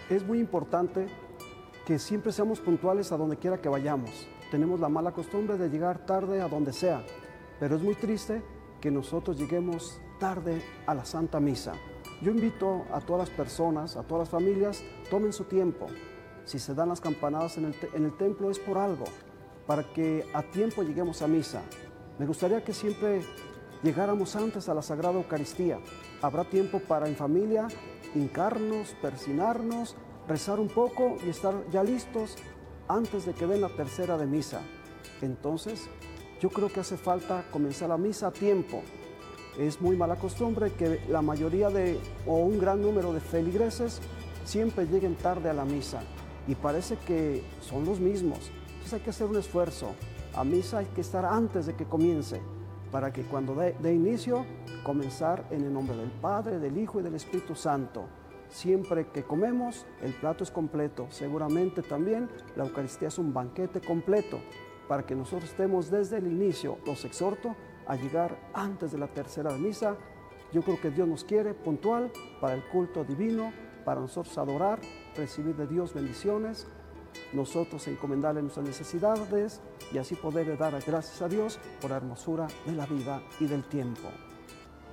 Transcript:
Es muy importante que siempre seamos puntuales a donde quiera que vayamos. Tenemos la mala costumbre de llegar tarde a donde sea, pero es muy triste que nosotros lleguemos tarde a la Santa Misa. Yo invito a todas las personas, a todas las familias, tomen su tiempo. Si se dan las campanadas en el templo es por algo, para que a tiempo lleguemos a misa. Me gustaría que siempre llegáramos antes a la Sagrada Eucaristía. Habrá tiempo para en familia hincarnos, persinarnos, rezar un poco y estar ya listos antes de que den la tercera de misa. Entonces, yo creo que hace falta comenzar la misa a tiempo. Es muy mala costumbre que la mayoría o un gran número de feligreses siempre lleguen tarde a la misa y parece que son los mismos. Entonces hay que hacer un esfuerzo. A misa hay que estar antes de que comience, para que cuando dé inicio, comenzar en el nombre del Padre, del Hijo y del Espíritu Santo. Siempre que comemos, el plato es completo. Seguramente también la Eucaristía es un banquete completo, para que nosotros estemos desde el inicio. Los exhorto a llegar antes de la tercera de misa. Yo creo que Dios nos quiere puntual para el culto divino, para nosotros adorar, recibir de Dios bendiciones, nosotros encomendarle nuestras necesidades y así poder dar gracias a Dios por la hermosura de la vida y del tiempo.